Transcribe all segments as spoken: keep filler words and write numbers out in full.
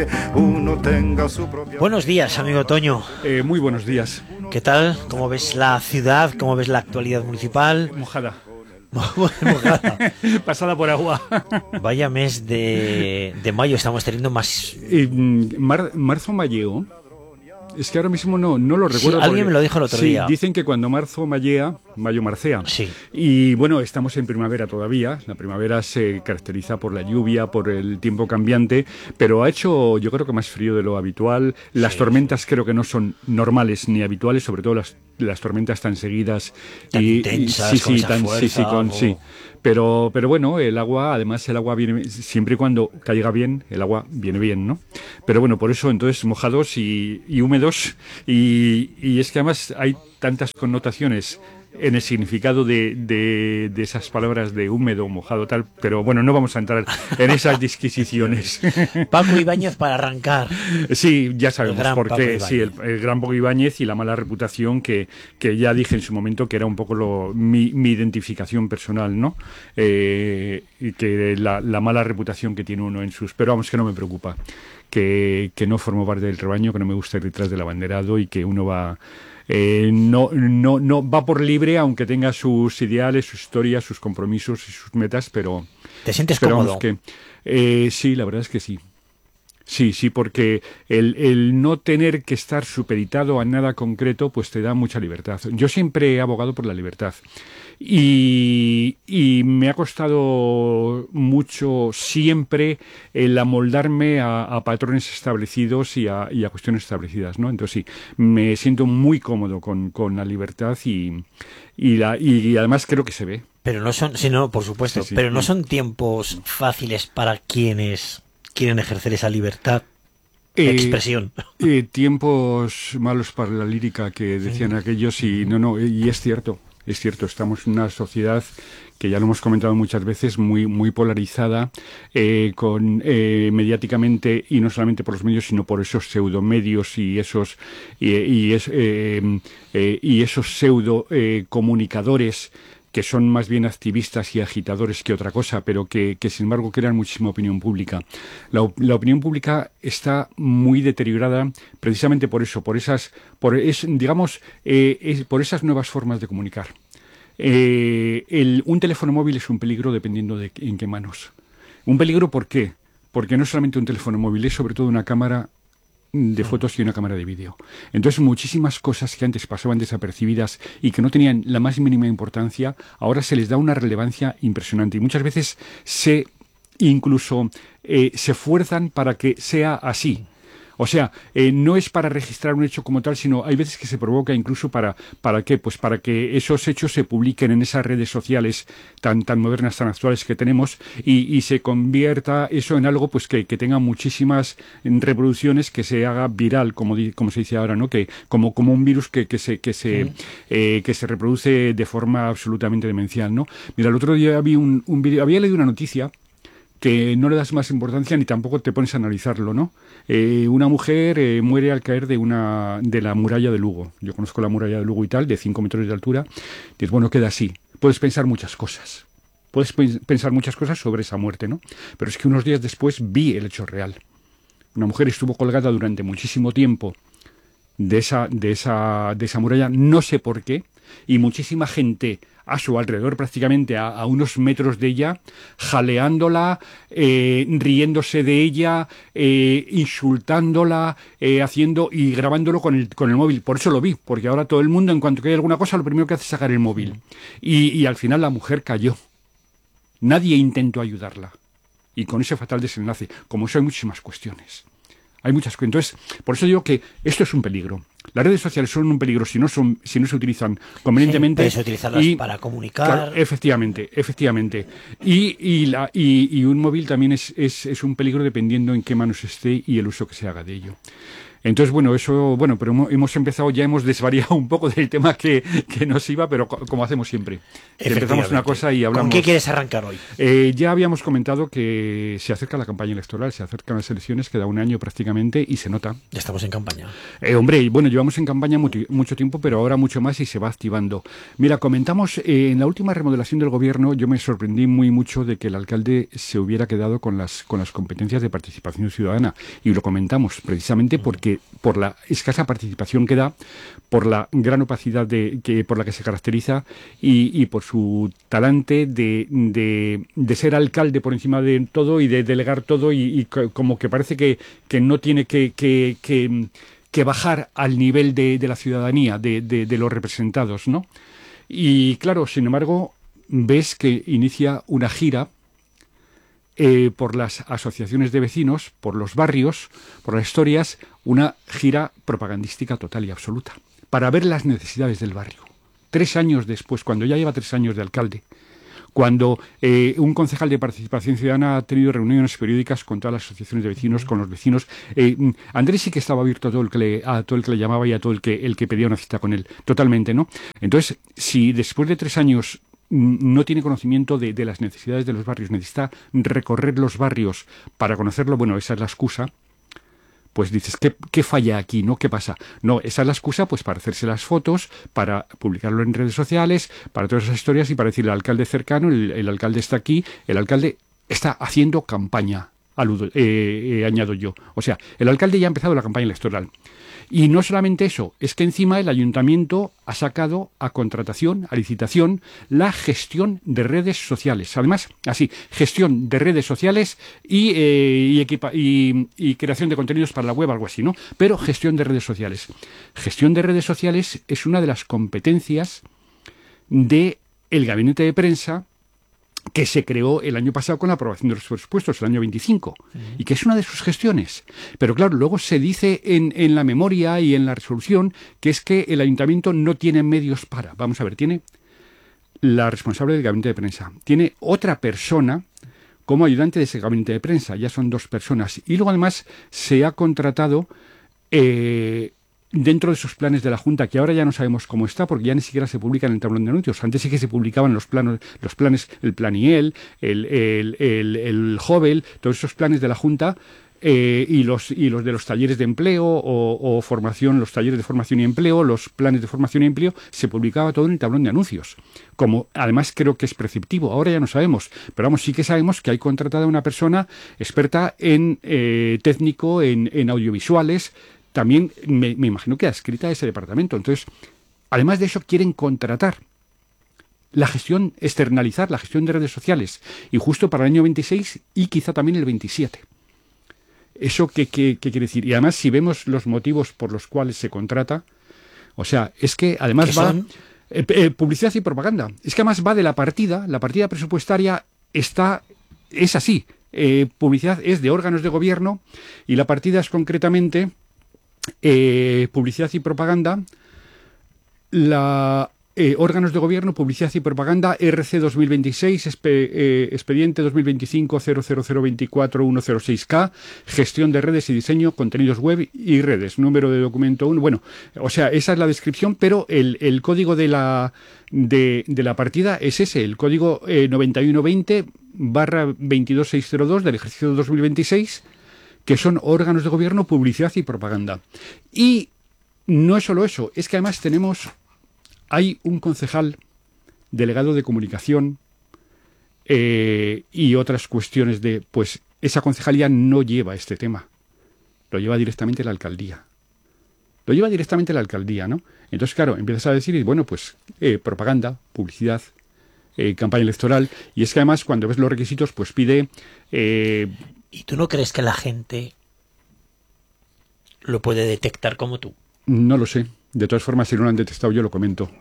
Uno tenga su propia... Buenos días, amigo Toño. Eh, muy buenos días. ¿Qué tal? ¿Cómo ves la ciudad? ¿Cómo ves la actualidad municipal? Mojada. Mojada. Pasada por agua. Vaya mes de, de mayo, estamos teniendo más... Eh, mar, marzo malleo. Es que ahora mismo no, no lo recuerdo. Sí, alguien me lo dijo el otro sí, día. Dicen que cuando marzo mallea, mayo marcea. Sí. Y bueno, estamos en primavera todavía. La primavera se caracteriza por la lluvia, por el tiempo cambiante, pero ha hecho, yo creo que más frío de lo habitual. Las sí, tormentas sí. creo que no son normales ni habituales, sobre todo las, las tormentas tan seguidas. Tan y, intensas, y, sí, con sí, esa tan, fuerza, sí, sí, con, oh. sí. Pero, pero bueno, el agua, además el agua viene, siempre y cuando caiga bien, el agua viene bien, ¿no? Pero bueno, por eso entonces mojados y, y húmedos, y, y es que además hay tantas connotaciones en el significado de, de, de esas palabras de húmedo, mojado, tal, pero bueno, no vamos a entrar en esas disquisiciones. Paco Ibáñez para arrancar. Sí, ya sabemos por qué, sí, el, el el gran Paco Ibáñez y la mala reputación que, que ya dije en su momento que era un poco lo, mi, mi identificación personal, ¿no? Eh, y que la, la mala reputación que tiene uno en sus... Pero vamos, que no me preocupa, que, que no formo parte del rebaño, que no me gusta ir detrás del abanderado y que uno va... Eh, no, no, no va por libre, aunque tenga sus ideales, sus historias, sus compromisos y sus metas, pero... ¿Te sientes pero cómodo? Que, eh, sí, la verdad es que sí. Sí, sí, porque el, el no tener que estar supeditado a nada concreto, pues te da mucha libertad. Yo siempre he abogado por la libertad. Y, y me ha costado mucho siempre el amoldarme a, a patrones establecidos y a, y a cuestiones establecidas, ¿no? Entonces sí, me siento muy cómodo con, con la libertad y, y, la, y además creo que se ve. Pero no son, sí, no, por supuesto, Sí, sí. pero no son tiempos fáciles para quienes quieren ejercer esa libertad de Eh, expresión. Eh, tiempos malos para la lírica que decían aquellos y no, no, y es cierto. Es cierto, estamos en una sociedad que ya lo hemos comentado muchas veces, muy, muy polarizada, eh, con eh, mediáticamente, y no solamente por los medios, sino por esos pseudomedios y esos y, y, es, eh, eh, y esos pseudo eh, comunicadores que son más bien activistas y agitadores que otra cosa, pero que, que sin embargo crean muchísima opinión pública. La, la opinión pública está muy deteriorada precisamente por eso, por esas, por es, digamos, eh, es, por esas nuevas formas de comunicar. Eh, el, un teléfono móvil es un peligro dependiendo de en qué manos. Un peligro, ¿por qué? Porque no es solamente un teléfono móvil, es sobre todo una cámara de fotos y una cámara de vídeo. Entonces muchísimas cosas que antes pasaban desapercibidas y que no tenían la más mínima importancia, ahora se les da una relevancia impresionante y muchas veces se incluso eh, se fuerzan para que sea así. O sea, eh, no es para registrar un hecho como tal, sino hay veces que se provoca incluso para, ¿para qué? Pues para que esos hechos se publiquen en esas redes sociales tan, tan modernas, tan actuales que tenemos y, y se convierta eso en algo pues que, que tenga muchísimas reproducciones, que se haga viral, como, di, como se dice ahora, ¿no? Que como, como un virus que, que, se, que, se, sí. eh, que se reproduce de forma absolutamente demencial, ¿no? Mira, el otro día vi un, un vídeo, había leído una noticia que no le das más importancia ni tampoco te pones a analizarlo, ¿no? Eh, una mujer eh, muere al caer de una de la muralla de Lugo. Yo conozco la muralla de Lugo y tal, de cinco metros de altura. Dices, bueno, queda así. Puedes pensar muchas cosas. Puedes pensar muchas cosas sobre esa muerte, ¿no? Pero es que unos días después vi el hecho real. Una mujer estuvo colgada durante muchísimo tiempo de esa, de esa, de esa muralla, no sé por qué, y muchísima gente a su alrededor, prácticamente a, a unos metros de ella, jaleándola, eh, riéndose de ella, eh, insultándola, eh, haciendo y grabándolo con el, con el móvil. Por eso lo vi, porque ahora todo el mundo, en cuanto que hay alguna cosa, lo primero que hace es sacar el móvil. Y, y al final la mujer cayó. Nadie intentó ayudarla. Y con ese fatal desenlace, como eso hay muchísimas cuestiones. Hay muchas cosas. Entonces, por eso digo que esto es un peligro. Las redes sociales son un peligro si no son, si no se utilizan convenientemente. Sí, utilizarlas y, para comunicar. Claro, efectivamente, efectivamente. Y, y, la, y, y un móvil también es, es, es un peligro dependiendo en qué manos esté y el uso que se haga de ello. Entonces, bueno, eso, bueno, pero hemos, hemos empezado, ya hemos desvariado un poco del tema que, que nos iba, pero co- como hacemos siempre. Que empezamos una cosa y hablamos. ¿Con qué quieres arrancar hoy? Eh, ya habíamos comentado que se acerca la campaña electoral, se acercan las elecciones, queda un año prácticamente y se nota. Ya estamos en campaña. Eh, hombre, y bueno, llevamos en campaña mucho, mucho tiempo, pero ahora mucho más y se va activando. Mira, comentamos, eh, en la última remodelación del gobierno, yo me sorprendí muy mucho de que el alcalde se hubiera quedado con las, con las competencias de participación ciudadana. Y lo comentamos precisamente porque por la escasa participación que da, por la gran opacidad de, que, por la que se caracteriza y, y por su talante de, de, de ser alcalde por encima de todo y de delegar todo y, y como que parece que, que no tiene que, que, que, que bajar al nivel de, de la ciudadanía, de, de, de los representados, ¿no? Y claro, sin embargo, ves que inicia una gira Eh, por las asociaciones de vecinos, por los barrios, por las historias, una gira propagandística total y absoluta, para ver las necesidades del barrio. Tres años después, cuando ya lleva tres años de alcalde, cuando eh, un concejal de participación ciudadana ha tenido reuniones periódicas con todas las asociaciones de vecinos, con los vecinos. Eh, Andrés sí que estaba abierto a todo el que le, a todo el que le llamaba y a todo el que, el que pedía una cita con él, totalmente, ¿no? Entonces, si después de tres años no tiene conocimiento de, de las necesidades de los barrios, necesita recorrer los barrios para conocerlo, bueno, esa es la excusa, pues dices, ¿qué, qué falla aquí, no? ¿Qué pasa? No, esa es la excusa, pues para hacerse las fotos, para publicarlo en redes sociales, para todas esas historias y para decirle al alcalde cercano, el, el alcalde está aquí, el alcalde está haciendo campaña, aludo, eh, eh, añado yo. O sea, el alcalde ya ha empezado la campaña electoral. Y no solamente eso, es que encima el ayuntamiento ha sacado a contratación, a licitación, la gestión de redes sociales. Además, así, gestión de redes sociales y, eh, y, equipa y, y creación de contenidos para la web, algo así, ¿no? Pero gestión de redes sociales. Gestión de redes sociales es una de las competencias del gabinete de prensa que se creó el año pasado con la aprobación de los presupuestos, el año veinticinco, uh-huh. y que es una de sus gestiones. Pero claro, luego se dice en, en la memoria y en la resolución que es que el ayuntamiento no tiene medios para. Vamos a ver, tiene la responsable del gabinete de prensa, tiene otra persona como ayudante de ese gabinete de prensa, ya son dos personas, y luego además se ha contratado eh, dentro de esos planes de la Junta, que ahora ya no sabemos cómo está, porque ya ni siquiera se publican en el tablón de anuncios. Antes sí que se publicaban los planos, los planes, el Planiel, el, el, el, el Jovel, todos esos planes de la Junta, eh, y los y los de los talleres de empleo o, o formación, los talleres de formación y empleo, los planes de formación y empleo, se publicaba todo en el tablón de anuncios. Como además creo que es preceptivo, ahora ya no sabemos, pero vamos, sí que sabemos que hay contratada una persona experta en eh, técnico, en, en audiovisuales. También me, me imagino que adscrita a ese departamento. Entonces, además de eso, quieren contratar la gestión, externalizar la gestión de redes sociales, y justo para el año veintiséis y quizá también el veintisiete. ¿Eso qué, qué, qué quiere decir? Y además, si vemos los motivos por los cuales se contrata, o sea, es que además va... Eh, eh, publicidad y propaganda. Es que además va de la partida, la partida presupuestaria está... es así. Eh, publicidad es de órganos de gobierno y la partida es concretamente... Eh, publicidad y propaganda, la eh, órganos de gobierno, publicidad y propaganda, R C dos mil veintiséis, espe, eh, expediente dos mil veinticinco cero cero cero veinticuatro ciento seis K, gestión de redes y diseño, contenidos web y redes, número de documento uno. Bueno, o sea, esa es la descripción, pero el, el código de la de, de la partida es ese, el código eh, noventa y uno veinte barra veintidós seiscientos dos del ejercicio dos mil veintiséis, que son órganos de gobierno, publicidad y propaganda. Y no es solo eso, es que además tenemos, hay un concejal delegado de comunicación eh, y otras cuestiones de, pues esa concejalía no lleva este tema, lo lleva directamente la alcaldía. Lo lleva directamente la alcaldía, ¿no? Entonces, claro, empiezas a decir, bueno, pues eh, propaganda, publicidad, eh, campaña electoral, y es que además cuando ves los requisitos, pues pide... Eh, ¿Y tú no crees que la gente lo puede detectar como tú? No lo sé. De todas formas, si no lo han detectado, yo lo comento.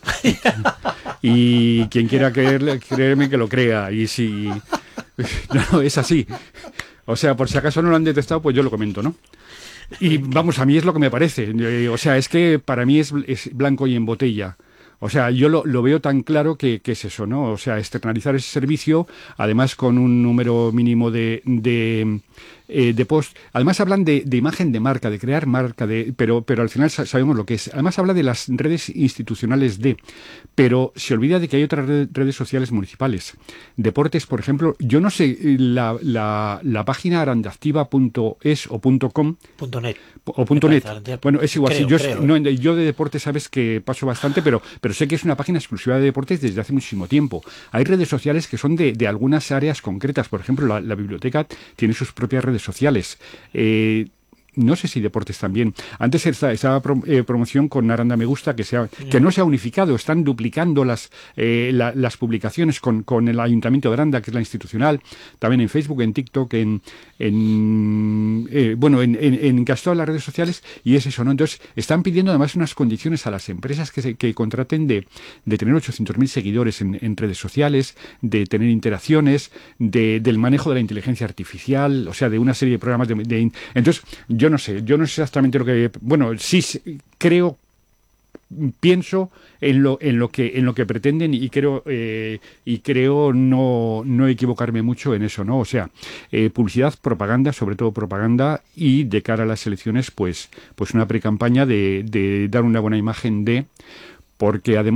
Y quien quiera creerle, créeme que lo crea. Y si... No, es así. O sea, por si acaso no lo han detectado, pues yo lo comento, ¿no? Y vamos, a mí es lo que me parece. O sea, es que para mí es, es blanco y en botella. O sea, yo lo, lo veo tan claro que, que es eso, ¿no? O sea, externalizar ese servicio, además con un número mínimo de, de, eh, de post. Además hablan de, de imagen de marca, de crear marca, de, pero, pero al final sa- sabemos lo que es. Además habla de las redes institucionales de, pero se olvida de que hay otras red- redes sociales municipales. Deportes, por ejemplo, yo no sé, la, la, la página arandactiva punto es o .com Punto net. o punto net. Parece, Bueno, es igual. creo, si yo, creo, no, yo de deporte sabes que paso bastante, pero, pero sé que es una página exclusiva de deportes desde hace muchísimo tiempo. Hay redes sociales que son de, de algunas áreas concretas. Por ejemplo, la, la biblioteca tiene sus propias redes sociales. Eh, no sé si deportes también. Antes estaba, estaba pro, eh, promoción con Aranda Me Gusta, que, sea, que no se ha unificado. Están duplicando las, eh, la, las publicaciones con, con el Ayuntamiento de Aranda, que es la institucional. También en Facebook, en TikTok, en, en eh, bueno, en, en, en casi todas las redes sociales. Y es eso, ¿no? Entonces, están pidiendo además unas condiciones a las empresas que, se, que contraten de, de tener ochocientos mil seguidores en, en redes sociales, de tener interacciones, de, del manejo de la inteligencia artificial, o sea, de una serie de programas de... de entonces, yo Yo no sé, yo no sé exactamente lo que... Bueno, sí creo, pienso en lo, en lo que en lo que pretenden y creo eh, y creo no, no equivocarme mucho en eso, ¿no? O sea, eh, publicidad, propaganda, sobre todo propaganda, y de cara a las elecciones, pues, pues una precampaña de, de dar una buena imagen de... Porque además